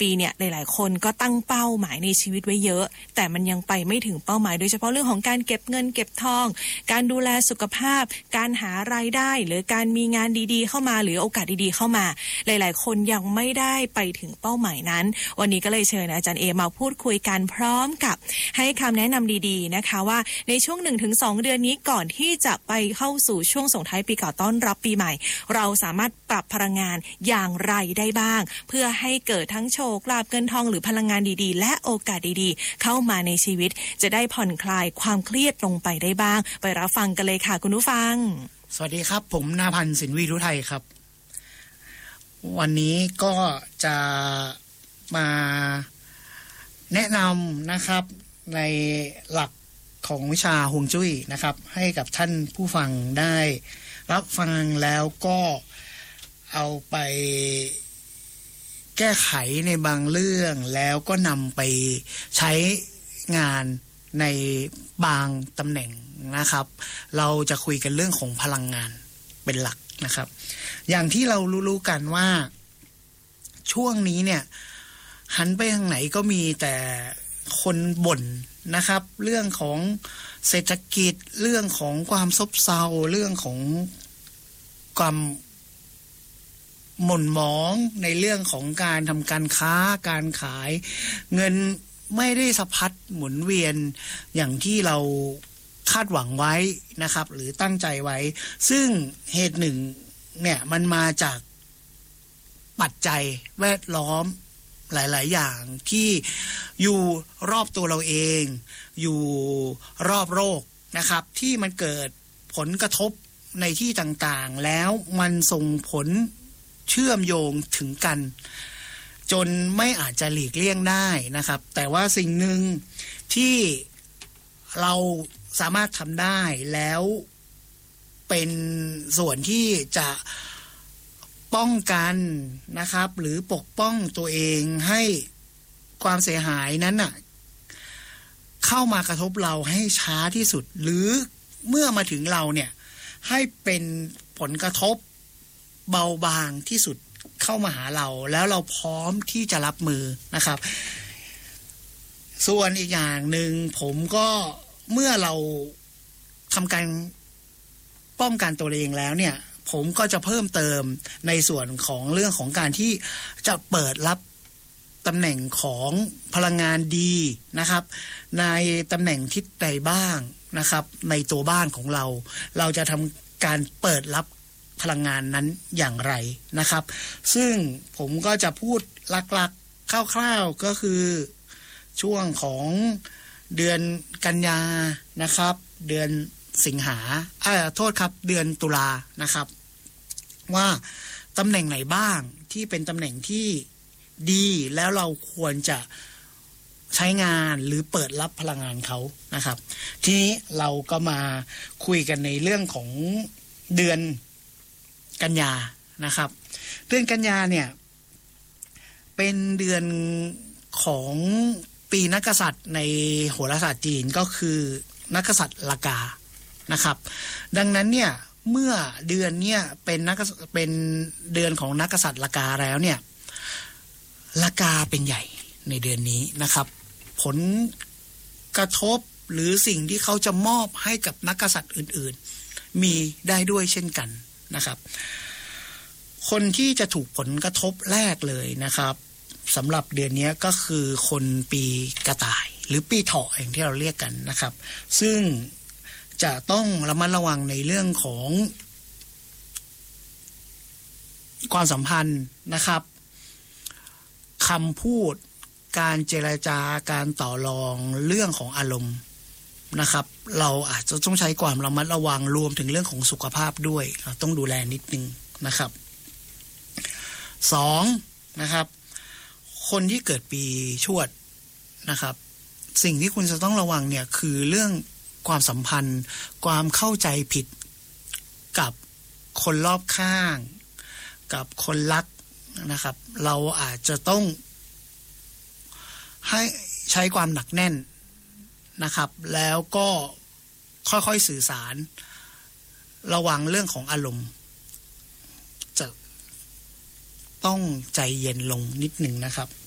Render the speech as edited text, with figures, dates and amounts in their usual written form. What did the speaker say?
ปีเนี่ยหลายๆคนก็ตั้งเป้าหมายในชีวิตไว้เยอะแต่มันยังไปไม่ถึงเป้าหมายโดยเฉพาะเรื่องของการเก็บเงินเก็บทองการดูแลสุขภาพการหารายได้หรือการมีงานดีๆเข้ามาหรือโอกาสดีๆเข้ามาหลายๆคนยังไม่ได้ไปถึงเป้าหมายนั้นวันนี้ก็เลยเชิญอาจารย์เอมาพูดคุยกันพร้อมกับให้คำแนะนำดีๆนะคะว่าในช่วง 1-2 เดือนนี้ก่อนที่จะไปเข้าสู่ช่วงส่งท้ายปีเก่าต้อนรับปีใหม่เราสามารถปรับพลังงานอย่างไรได้บ้างเพื่อให้เกิดทั้งโชคลาภเงินทองหรือพลังงานดีๆและโอกาสดีๆเข้ามาในชีวิตจะได้ผ่อนคลายความเครียดลงไปได้บ้างไปรับฟังกันเลยค่ะคุณผู้ฟังสวัสดีครับผมนาพันธ์สินวีรุไทยครับวันนี้ก็จะมาแนะนำนะครับในหลักของวิชาฮวงจุ้ยนะครับให้กับท่านผู้ฟังได้รับฟังแล้วก็เอาไปแก้ไขในบางเรื่องแล้วก็นำไปใช้งานในบางตำแหน่งนะครับเราจะคุยกันเรื่องของพลังงานเป็นหลักนะครับอย่างที่เรารู้ๆกันว่าช่วงนี้เนี่ยหันไปทางไหนก็มีแต่คนบ่นนะครับเรื่องของเศรษฐกิจเรื่องของความซบเซาเรื่องของความหม่นหมองในเรื่องของการทำการค้าการขายเงินไม่ได้สะพัดหมุนเวียนอย่างที่เราคาดหวังไว้นะครับหรือตั้งใจไว้ซึ่งเหตุหนึ่งเนี่ยมันมาจากปัจจัยแวดล้อมหลายๆอย่างที่อยู่รอบตัวเราเองอยู่รอบโลกนะครับที่มันเกิดผลกระทบในที่ต่างๆแล้วมันส่งผลเชื่อมโยงถึงกันจนไม่อาจจะหลีกเลี่ยงได้นะครับแต่ว่าสิ่งหนึ่งที่เราสามารถทำได้แล้วเป็นส่วนที่จะป้องกันนะครับหรือปกป้องตัวเองให้ความเสียหายนั้นน่ะเข้ามากระทบเราให้ช้าที่สุดหรือเมื่อมาถึงเราเนี่ยให้เป็นผลกระทบเบาบางที่สุดเข้ามาหาเราแล้วเราพร้อมที่จะรับมือนะครับส่วนอีกอย่างหนึ่งผมก็เมื่อเราทำการป้องกันตัวเองแล้วเนี่ยผมก็จะเพิ่มเติมในส่วนของเรื่องของการที่จะเปิดรับตำแหน่งของพลังงานดีนะครับในตำแหน่งทิศใดบ้างนะครับในตัวบ้านของเราเราจะทำการเปิดรับพลังงานนั้นอย่างไรนะครับซึ่งผมก็จะพูดหลักๆคร่าวๆก็คือช่วงของเดือนกันยานะครับเดือนสิงหาโทษครับเดือนตุลานะครับว่าตำแหน่งไหนบ้างที่เป็นตำแหน่งที่ดีแล้วเราควรจะใช้งานหรือเปิดรับพลังงานเขานะครับทีนี้เราก็มาคุยกันในเรื่องของเดือนกันยานะครับเดือนกันยาเนี่ยเป็นเดือนของปีนักกษัตริย์ในโหราศาสตร์จีนก็คือนักกษัตริย์ลากานะครับดังนั้นเนี่ยเมื่อเดือนเนี่ยเป็นเดือนของนักกษัตริย์ลากาแล้วเนี่ยลากาเป็นใหญ่ในเดือนนี้นะครับผลกระทบหรือสิ่งที่เขาจะมอบให้กับนักกษัตริย์อื่นๆมีได้ด้วยเช่นกันนะครับคนที่จะถูกผลกระทบแรกเลยนะครับสำหรับเดือนนี้ก็คือคนปีกระต่ายหรือปีเถาะอย่างที่เราเรียกกันนะครับซึ่งจะต้องระมัดระวังในเรื่องของความสัมพันธ์นะครับคำพูดการเจรจาการต่อรองเรื่องของอารมณ์นะครับเราอาจจะต้องใช้ความระมัดระวังรวมถึงเรื่องของสุขภาพด้วยเราต้องดูแลนิดนึงนะครับ2นะครับคนที่เกิดปีชวดนะครับสิ่งที่คุณจะต้องระวังเนี่ยคือเรื่องความสัมพันธ์ความเข้าใจผิดกับคนรอบข้างกับคนรักนะครับเราอาจจะต้องให้ใช้ความหนักแน่นนะครับแล้วก็ค่อยๆสื่อสารระวังเรื่องของอารมณ์จะต้องใจเย็นลงนิดหนึ่งนะครับ